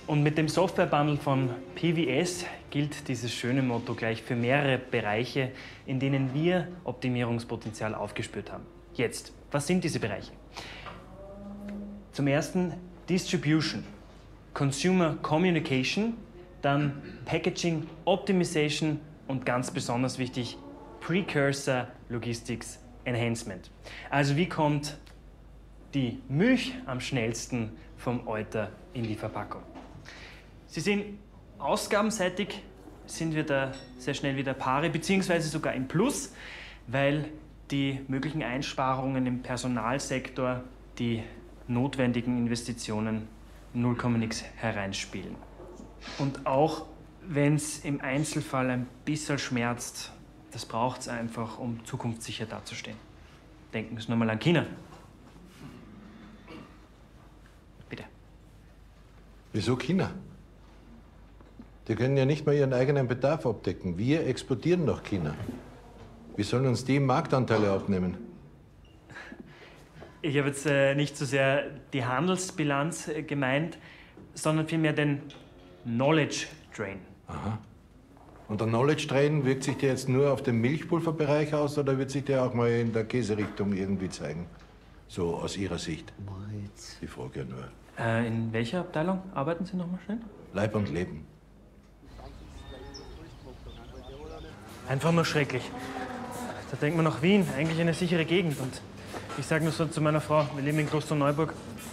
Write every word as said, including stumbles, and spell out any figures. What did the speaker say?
Und mit dem Software-Bundle von P W S gilt dieses schöne Motto gleich für mehrere Bereiche, in denen wir Optimierungspotenzial aufgespürt haben. Jetzt, was sind diese Bereiche? Zum ersten Distribution, Consumer Communication, dann Packaging Optimization und ganz besonders wichtig Precursor Logistics Enhancement. Also wie kommt die Milch am schnellsten vom Euter in die Verpackung? Sie sehen, ausgabenseitig sind wir da sehr schnell wieder pari, beziehungsweise sogar im Plus, weil die möglichen Einsparungen im Personalsektor die notwendigen Investitionen null Komma nix hereinspielen. Und auch wenn es im Einzelfall ein bisschen schmerzt, das braucht es einfach, um zukunftssicher dazustehen. Denken Sie nochmal an China. Bitte. Wieso China? Die können ja nicht mal ihren eigenen Bedarf abdecken. Wir exportieren nach China. Wie sollen uns die Marktanteile abnehmen? Ich habe jetzt äh, nicht so sehr die Handelsbilanz äh, gemeint, sondern vielmehr den Knowledge Drain. Aha. Und der Knowledge Drain wirkt sich der jetzt nur auf den Milchpulverbereich aus oder wird sich der auch mal in der Käserichtung irgendwie zeigen? So aus Ihrer Sicht. Moritz. Ich frage ja nur. Äh, in welcher Abteilung arbeiten Sie nochmal schnell? Leib und Leben. Einfach nur schrecklich. Da denkt man nach Wien, eigentlich eine sichere Gegend. Und ich sage nur so zu meiner Frau, wir leben in Klosterneuburg,